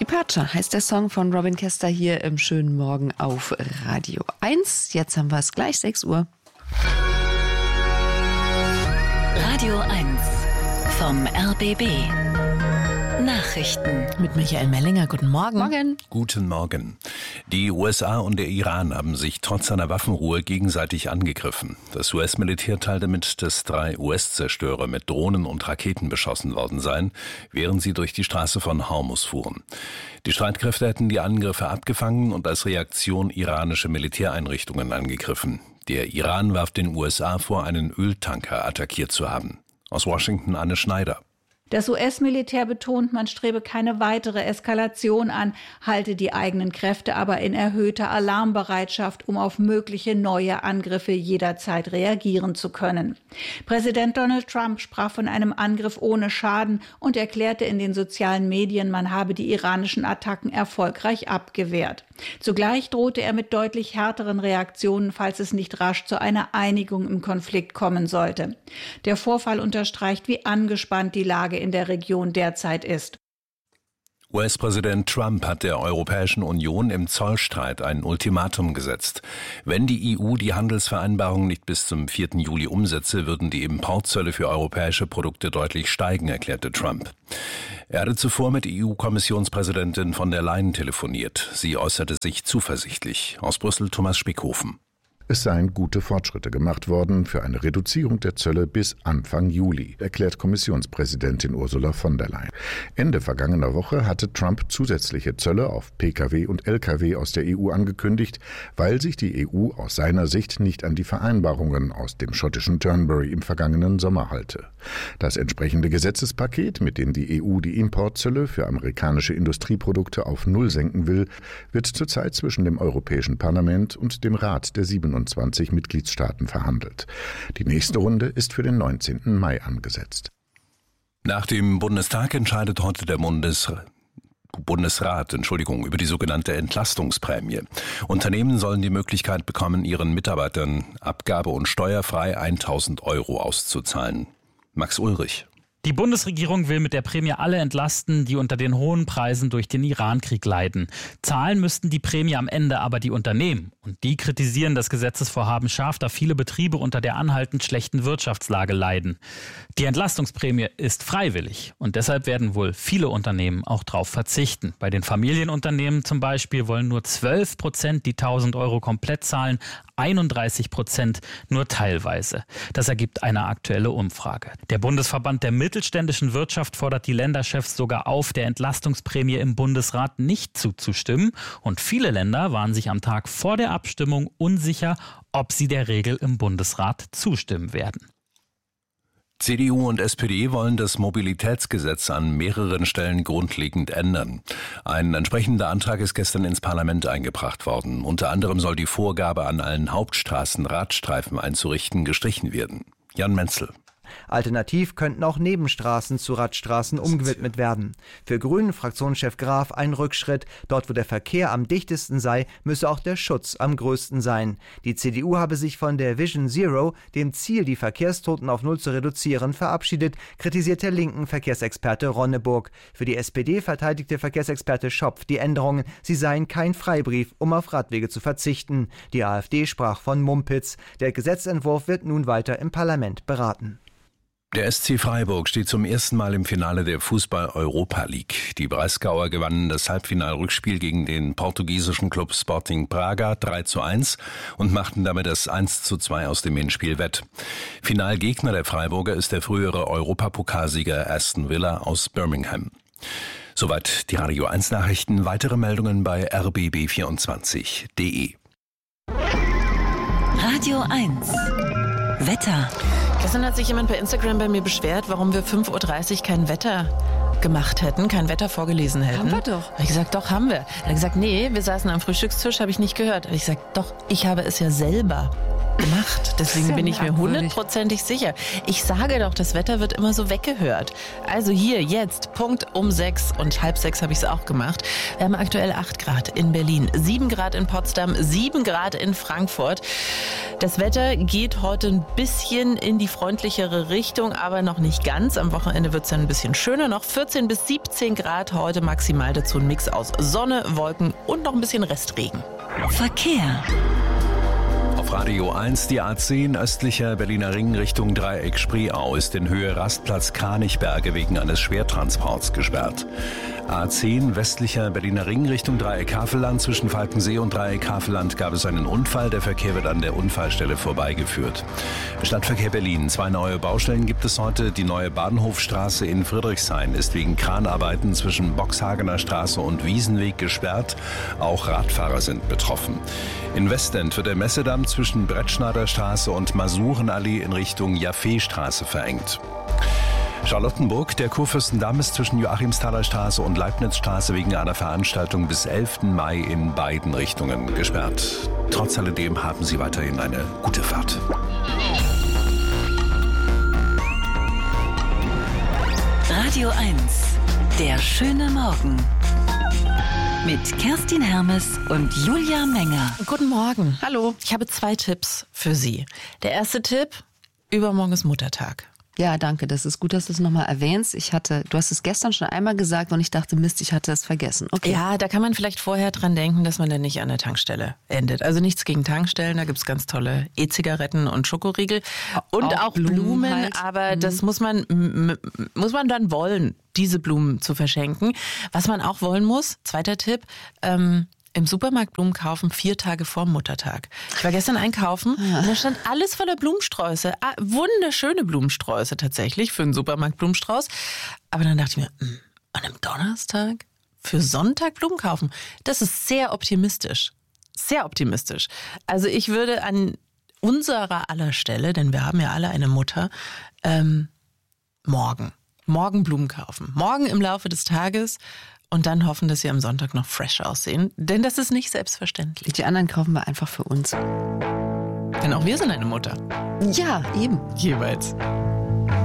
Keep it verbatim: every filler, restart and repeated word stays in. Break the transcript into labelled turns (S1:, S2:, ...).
S1: Departure heißt der Song von Robin Kester hier im schönen Morgen auf Radio eins. Jetzt haben wir es gleich sechs Uhr.
S2: Radio eins vom R B B. Nachrichten
S1: mit Michael Mellinger. Guten Morgen.
S3: Morgen. Guten Morgen. Die U S A und der Iran haben sich trotz einer Waffenruhe gegenseitig angegriffen. Das U S-Militär teilte mit, dass drei U S-Zerstörer mit Drohnen und Raketen beschossen worden seien, während sie durch die Straße von Hormuz fuhren. Die Streitkräfte hätten die Angriffe abgefangen und als Reaktion iranische Militäreinrichtungen angegriffen. Der Iran warf den U S A vor, einen Öltanker attackiert zu haben. Aus Washington Anne Schneider.
S4: Das U S-Militär betont, man strebe keine weitere Eskalation an, halte die eigenen Kräfte aber in erhöhter Alarmbereitschaft, um auf mögliche neue Angriffe jederzeit reagieren zu können. Präsident Donald Trump sprach von einem Angriff ohne Schaden und erklärte in den sozialen Medien, man habe die iranischen Attacken erfolgreich abgewehrt. Zugleich drohte er mit deutlich härteren Reaktionen, falls es nicht rasch zu einer Einigung im Konflikt kommen sollte. Der Vorfall unterstreicht, wie angespannt die Lage in der Region derzeit ist.
S3: U S-Präsident Trump hat der Europäischen Union im Zollstreit ein Ultimatum gesetzt. Wenn die E U die Handelsvereinbarung nicht bis zum vierten Juli umsetze, würden die Importzölle für europäische Produkte deutlich steigen, erklärte Trump. Er hatte zuvor mit E U-Kommissionspräsidentin von der Leyen telefoniert. Sie äußerte sich zuversichtlich. Aus Brüssel Thomas Spickhofen.
S5: Es seien gute Fortschritte gemacht worden für eine Reduzierung der Zölle bis Anfang Juli, erklärt Kommissionspräsidentin Ursula von der Leyen. Ende vergangener Woche hatte Trump zusätzliche Zölle auf Pkw und Lkw aus der E U angekündigt, weil sich die E U aus seiner Sicht nicht an die Vereinbarungen aus dem schottischen Turnberry im vergangenen Sommer halte. Das entsprechende Gesetzespaket, mit dem die E U die Importzölle für amerikanische Industrieprodukte auf Null senken will, wird zurzeit zwischen dem Europäischen Parlament und dem Rat der siebenundzwanzig Mitgliedstaaten verhandelt. Die nächste Runde ist für den neunzehnten Mai angesetzt.
S3: Nach dem Bundestag entscheidet heute der Bundes Bundesrat Entschuldigung, über die sogenannte Entlastungsprämie. Unternehmen sollen die Möglichkeit bekommen, ihren Mitarbeitern abgabe- und steuerfrei tausend Euro auszuzahlen. Max Ulrich.
S6: Die Bundesregierung will mit der Prämie alle entlasten, die unter den hohen Preisen durch den Iran-Krieg leiden. Zahlen müssten die Prämie am Ende aber die Unternehmen. Und die kritisieren das Gesetzesvorhaben scharf, da viele Betriebe unter der anhaltend schlechten Wirtschaftslage leiden. Die Entlastungsprämie ist freiwillig und deshalb werden wohl viele Unternehmen auch darauf verzichten. Bei den Familienunternehmen zum Beispiel wollen nur zwölf Prozent die tausend Euro komplett zahlen, einunddreißig Prozent nur teilweise. Das ergibt eine aktuelle Umfrage. Der Bundesverband der mittelständischen Wirtschaft fordert die Länderchefs sogar auf, der Entlastungsprämie im Bundesrat nicht zuzustimmen. Und viele Länder waren sich am Tag vor der Abstimmung unsicher, ob sie der Regel im Bundesrat zustimmen werden.
S3: C D U und S P D wollen das Mobilitätsgesetz an mehreren Stellen grundlegend ändern. Ein entsprechender Antrag ist gestern ins Parlament eingebracht worden. Unter anderem soll die Vorgabe, an allen Hauptstraßen Radstreifen einzurichten, gestrichen werden. Jan Menzel.
S7: Alternativ könnten auch Nebenstraßen zu Radstraßen umgewidmet werden. Für Grünen-Fraktionschef Graf ein Rückschritt. Dort, wo der Verkehr am dichtesten sei, müsse auch der Schutz am größten sein. Die C D U habe sich von der Vision Zero, dem Ziel, die Verkehrstoten auf Null zu reduzieren, verabschiedet, kritisiert der linken Verkehrsexperte Ronneburg. Für die S P D verteidigte Verkehrsexperte Schopf die Änderungen. Sie seien kein Freibrief, um auf Radwege zu verzichten. Die AfD sprach von Mumpitz. Der Gesetzentwurf wird nun weiter im Parlament beraten.
S3: Der S C Freiburg steht zum ersten Mal im Finale der Fußball-Europa League. Die Breisgauer gewannen das Halbfinalrückspiel gegen den portugiesischen Club Sporting Braga drei zu eins und machten damit das eins zu zwei aus dem Hinspiel wett. Finalgegner der Freiburger ist der frühere Europapokalsieger Aston Villa aus Birmingham. Soweit die Radio eins Nachrichten. Weitere Meldungen bei r b b vierundzwanzig punkt d e.
S2: Radio eins Wetter.
S8: Gestern hat sich jemand bei Instagram bei mir beschwert, warum wir fünf Uhr dreißig kein Wetter gemacht hätten, kein Wetter vorgelesen hätten.
S1: Haben wir doch.
S8: Habe ich gesagt, doch, haben wir. Er hat gesagt, nee, wir saßen am Frühstückstisch, habe ich nicht gehört. Habe ich gesagt, doch, ich habe es ja selber gemacht. Deswegen
S1: Sehr
S8: bin ich mir hundertprozentig sicher. Ich sage doch, das Wetter wird immer so weggehört. Also hier, jetzt, Punkt um sechs und halb sechs habe ich es auch gemacht. Wir haben aktuell acht Grad in Berlin, sieben Grad in Potsdam, sieben Grad in Frankfurt. Das Wetter geht heute ein bisschen in die freundlichere Richtung, aber noch nicht ganz. Am Wochenende wird es dann ein bisschen schöner. Noch vierzehn bis siebzehn Grad heute maximal. Dazu ein Mix aus Sonne, Wolken und noch ein bisschen Restregen.
S2: Verkehr.
S3: Auf Radio eins die A zehn östlicher Berliner Ring Richtung Dreieck Spreeau ist in Höhe Rastplatz Kranichberge wegen eines Schwertransports gesperrt. A zehn westlicher Berliner Ring Richtung Dreieck Havelland. Zwischen Falkensee und Dreieck Havelland gab es einen Unfall. Der Verkehr wird an der Unfallstelle vorbeigeführt. Stadtverkehr Berlin. Zwei neue Baustellen gibt es heute. Die neue Bahnhofstraße in Friedrichshain ist wegen Kranarbeiten zwischen Boxhagener Straße und Wiesenweg gesperrt. Auch Radfahrer sind betroffen. In Westend wird der Messedamm zwischen Brettschneider Straße und Masurenallee in Richtung Jaffeestraße verengt. Charlottenburg, der Kurfürstendamm ist zwischen Joachimsthaler Straße und Leibnizstraße wegen einer Veranstaltung bis elften Mai in beiden Richtungen gesperrt. Trotz alledem haben Sie weiterhin eine gute Fahrt.
S2: Radio eins, der schöne Morgen. Mit Kerstin Hermes und Julia Menger.
S8: Guten Morgen.
S1: Hallo.
S8: Ich habe zwei Tipps für Sie. Der erste Tipp, übermorgen ist Muttertag.
S1: Ja, danke. Das ist gut, dass du es nochmal erwähnst. Ich hatte, du hast es gestern schon einmal gesagt und ich dachte, Mist, ich hatte es vergessen. Okay.
S8: Ja, da kann man vielleicht vorher dran denken, dass man dann nicht an der Tankstelle endet. Also nichts gegen Tankstellen, da gibt's ganz tolle E-Zigaretten und Schokoriegel und auch, auch Blumen, Blumen halt. Aber mhm. das muss man, m- muss man dann wollen, diese Blumen zu verschenken. Was man auch wollen muss, zweiter Tipp, ähm, im Supermarkt Blumen kaufen, vier Tage vor Muttertag. Ich war gestern einkaufen ja. und da stand alles voller Blumensträuße. Ah, wunderschöne Blumensträuße tatsächlich für einen Supermarkt Blumenstrauß. Aber dann dachte ich mir, mh, an einem Donnerstag für Sonntag Blumen kaufen, das ist sehr optimistisch. Sehr optimistisch. Also ich würde an unserer aller Stelle, denn wir haben ja alle eine Mutter, ähm, morgen. Morgen Blumen kaufen. Morgen im Laufe des Tages. Und dann hoffen, dass sie am Sonntag noch fresh aussehen. Denn das ist nicht selbstverständlich.
S1: Die anderen kaufen wir einfach für uns.
S8: Denn auch wir sind eine Mutter.
S1: Ja, eben.
S8: Jeweils.